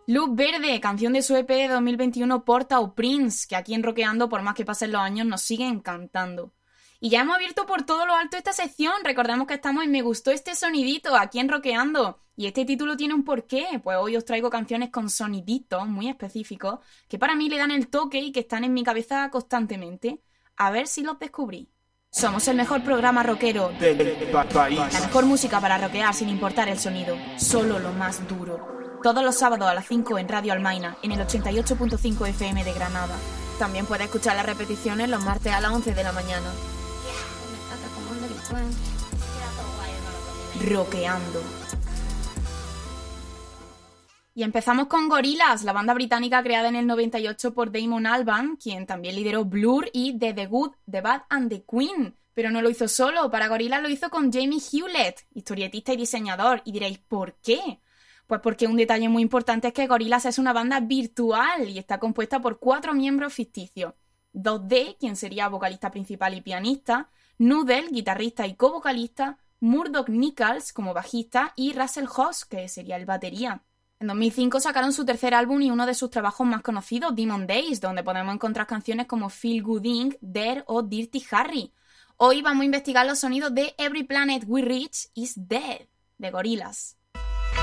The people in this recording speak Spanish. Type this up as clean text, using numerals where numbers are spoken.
Luz Verde, canción de su EP de 2021 Port-au-Prince, que aquí en Roqueando, por más que pasen los años, nos sigue encantando. Y ya hemos abierto por todo lo alto esta sección. Recordemos que estamos en Me Gustó Este Sonidito, aquí en Roqueando. Y este título tiene un porqué. Pues hoy os traigo canciones con soniditos muy específicos que para mí le dan el toque y que están en mi cabeza constantemente. A ver si los descubrí. Somos el mejor programa rockero del país. La mejor música para rockear sin importar el sonido. Solo lo más duro. Todos los sábados a las 5 en Radio Almaina, en el 88.5 FM de Granada. También puedes escuchar las repeticiones los martes a las 11 de la mañana. Rockeando. Y empezamos con Gorillaz, la banda británica creada en el 98 por Damon Albarn, quien también lideró Blur y The Good, The Bad and The Queen. Pero no lo hizo solo, para Gorillaz lo hizo con Jamie Hewlett, historietista y diseñador. Y diréis, ¿por qué? Pues porque un detalle muy importante es que Gorillaz es una banda virtual y está compuesta por 4 miembros ficticios. 2D, quien sería vocalista principal y pianista, Noodle, guitarrista y co-vocalista, Murdoch Nichols como bajista y Russell Hoss, que sería el batería. En 2005 sacaron su tercer álbum y uno de sus trabajos más conocidos, Demon Days, donde podemos encontrar canciones como Feel Good Inc., Dare o Dirty Harry. Hoy vamos a investigar los sonidos de Every Planet We Reach Is Dead, de Gorillaz.